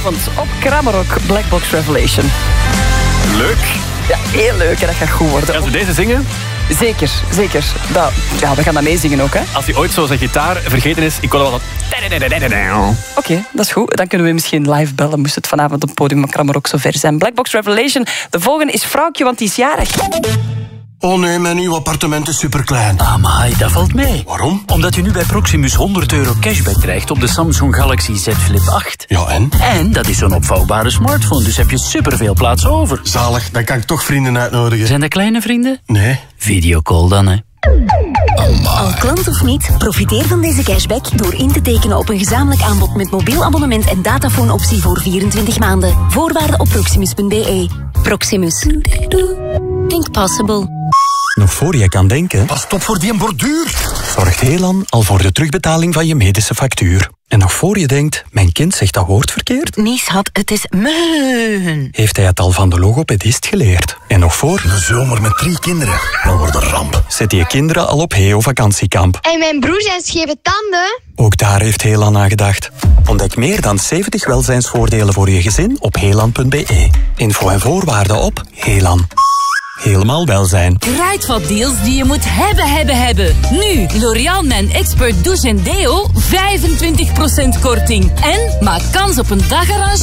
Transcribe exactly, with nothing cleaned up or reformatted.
vanavond op Kramerok Blackbox Revelation. Leuk. Ja, heel leuk en dat gaat goed worden. Gaan ze deze zingen? Zeker, zeker. Dat, ja, we gaan dat meezingen ook, hè. Als hij ooit zo zijn gitaar vergeten is, ik kon wel dat... Oké, okay, dat is goed. Dan kunnen we misschien live bellen, moest het vanavond op het podium van Kramerok zover zijn. Blackbox Revelation. De volgende is Vrouwtje, want die is jarig. Oh nee, mijn nieuw appartement is superklein. Amai, dat valt mee. Waarom? Omdat u nu bij Proximus honderd euro cashback krijgt op de Samsung Galaxy Z Flip acht. Ja, en? En dat is zo'n opvouwbare smartphone, dus heb je superveel plaats over. Zalig, dan kan ik toch vrienden uitnodigen. Zijn dat kleine vrienden? Nee. Videocall dan, hè. Al klant of niet, profiteer van deze cashback door in te tekenen op een gezamenlijk aanbod met mobiel abonnement en datafoonoptie voor vierentwintig maanden. Voorwaarden op proximus punt b e. Proximus. Think possible. Nog voor je kan denken, Pas op voor die borduur. zorgt Helan al voor de terugbetaling van je medische factuur. En nog voor je denkt, mijn kind zegt dat woord verkeerd, Nee, schat, het is meun. heeft hij het al van de logopedist geleerd. En nog voor, Een zomer met drie kinderen. Dan wordt een ramp. zet je kinderen al op Heo vakantiekamp. En mijn broer zijn scheve tanden. Ook daar heeft Helan aan gedacht. Ontdek meer dan zeventig welzijnsvoordelen voor je gezin op helan punt b e. Info en voorwaarden op Helan. Helemaal welzijn. Kruidvat deals die je moet hebben, hebben, hebben. Nu, L'Oréal Man Expert Douche en Deo, vijfentwintig procent korting. En maak kans op een dagarrangement